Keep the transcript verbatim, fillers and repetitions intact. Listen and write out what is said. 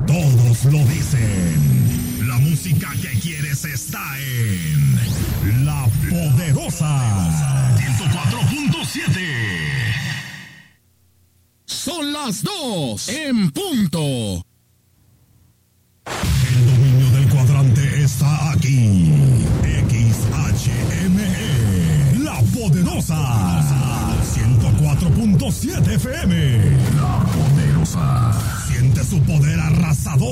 Todos lo dicen. La música que quieres está en La Poderosa ciento cuatro punto siete. Son las dos en punto. El dominio del cuadrante está aquí. X H M E. La Poderosa ciento cuatro punto siete F M. La Poderosa. Siente su poder arrasador.